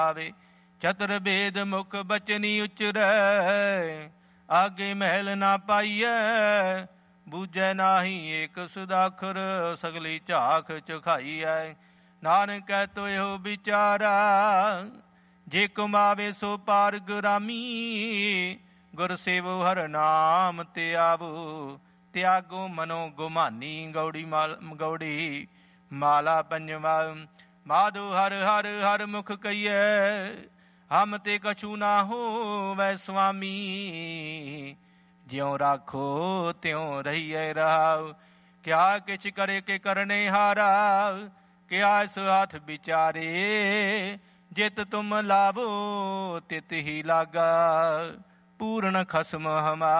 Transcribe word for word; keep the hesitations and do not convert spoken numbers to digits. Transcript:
ਆਵੇ। ਚਤੁਰ ਬੇਦ ਮੁਖ ਬਚਨੀ ਉਚਰੈ, ਆਗੇ ਮਹਿਲ ਨਾ ਪਾਈਐ। ਬੂਝੈ ਨਾਹੀ ਏਕ ਸੁਦਾਖਰ, ਸਗਲੀ ਝਾਕ ਚੁਖਾਈਐ। ਨਾਨਕ ਕਹਿ ਤੋ ਇਹੋ ਵਿਚਾਰਾ, ਜੇ ਕਮਾਵੇ ਸੋ ਪਾਰ ਗੁਰਾਮੀ। ਗੁਰ ਸੇਵੋ ਹਰ ਨਾਮ ਤੇ ਆਵੋ, ਤਿਆਗੋ ਮਨੋ ਗੁਮਾਨੀ। ਗੌੜੀ ਮਾਲ ਗੌੜੀ ਮਾਲਾ ਪੰਜਵਾ। ਮਾਧੋ ਹਰ ਹਰ ਹਰ ਮੁਖ ਕਹੀਐ, ਹਮ ਤੇ ਕਛੂ ਨਾ ਹੋਵੈ ਸੁਆਮੀ। ਜਿਉ ਰਾਖੋ ਤਿਉ ਰਹੀਐ ਰਹਾਉ, ਕਿਆ ਕਿਛ ਕਰੇ ਕੇ ਕਰਨੇ ਹਾਰਾ। ਕਿਆ ਇਸ ਹੱਥ ਵਿਚਾਰੇ, ਜਿਤ ਤੁਮ ਲਾਵੋ ਤਿਤ ਹੀ ਲਾਗਾ। ਪੂਰਨ ਖਸਮ ਹਮਾਰਾ।